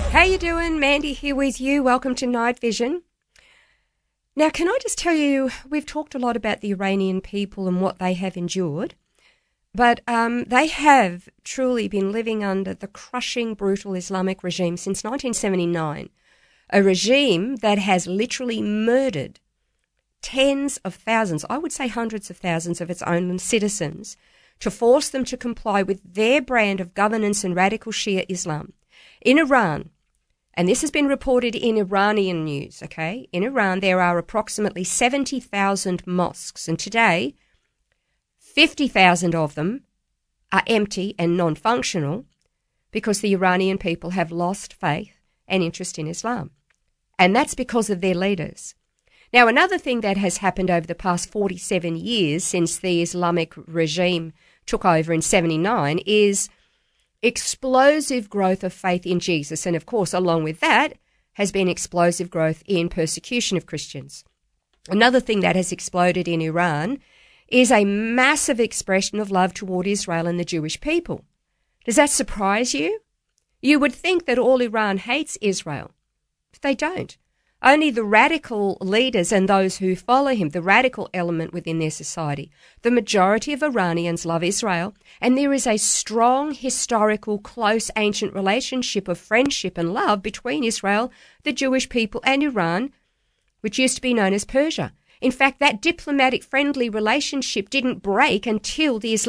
How you doing? Mandy here with you. Welcome to Night Vision. Now, can I just tell you, we've talked a lot about the Iranian people and what they have endured, but they have truly been living under the crushing, brutal Islamic regime since 1979, a regime that has literally murdered tens of thousands, I would say hundreds of thousands of its own citizens to force them to comply with their brand of governance and radical Shia Islam. In Iran, and this has been reported in Iranian news, okay? In Iran, there are approximately 70,000 mosques, and today, 50,000 of them are empty and non-functional because the Iranian people have lost faith and interest in Islam. And that's because of their leaders. Now, another thing that has happened over the past 47 years since the Islamic regime took over in 79 is explosive growth of faith in Jesus. And of course, along with that has been explosive growth in persecution of Christians. Another thing that has exploded in Iran is a massive expression of love toward Israel and the Jewish people. Does that surprise you? You would think that all Iran hates Israel, but they don't. Only the radical leaders and those who follow him, the radical element within their society. The majority of Iranians love Israel, and there is a strong, historical, close, ancient relationship of friendship and love between Israel, the Jewish people, and Iran, which used to be known as Persia. In fact, that diplomatic, friendly relationship didn't break until the